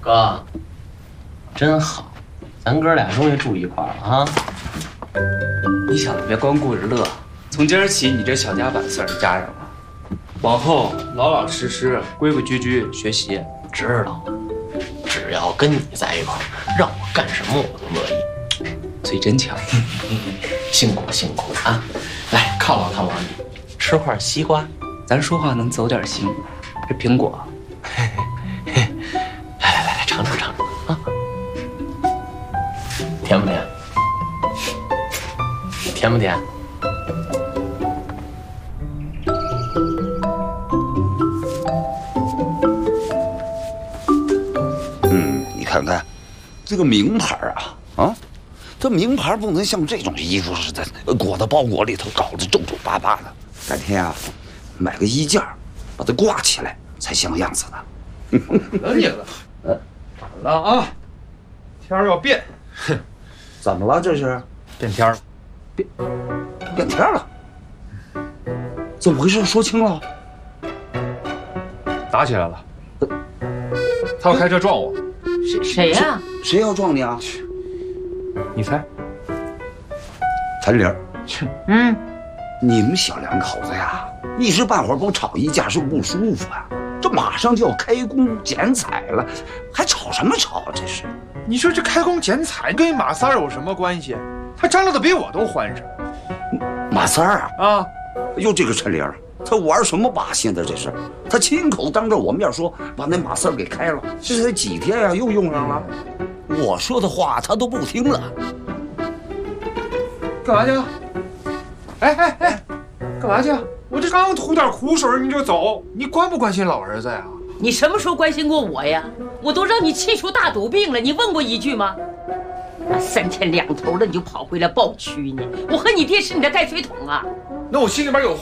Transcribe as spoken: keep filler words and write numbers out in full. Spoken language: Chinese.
哥，真好，咱哥俩终于住一块儿了啊！ 你小子别光顾着乐，从今儿起你这小家板算是加上了，往后老老实实、规规矩矩学习。 知道，只要跟你在一块儿，让我干什么我都乐意。 嘴真巧， 辛苦辛苦啊！来犒劳犒劳你，吃块西瓜。 咱说话能走点心，这苹果。 嘿嘿嘿，来来来来，尝尝尝尝啊！甜不甜？甜不甜？ 嗯，你看看，这个名牌啊啊，这名牌不能像这种衣服似的裹到包裹里头，搞得皱皱巴巴的。改天啊，买个衣架，把它挂起来，才像样子呢。 等你了，嗯，晚了啊，天儿要变。 哼，怎么了？这是变天了， 变变天了？怎么回事？说清了。 打起来了，他要开车撞我。 谁谁呀？ 谁要撞你啊？ 你猜？ 陈玲。 嗯， 你们小两口子呀，一时半会儿不吵一架是不舒服啊。这马上就要开工剪彩了，还吵什么吵啊？这是。 你说这开工剪彩跟马三有什么关系？他张罗的比我都欢实。 马三儿啊啊， 哟，这个陈玲，他玩什么把戏呢？这是，他亲口当着我面说把那马四给开了，这才几天呀，又用上了。我说的话他都不听了。 干嘛去？哎哎哎，干嘛去？我这刚吐点苦水你就走，你关不关心老儿子呀？ 你什么时候关心过我呀？我都让你气出大肚病了，你问过一句吗？那三天两头的你就跑回来抱屈呢？我和你爹是你的带水桶啊！ 那我心里边有话。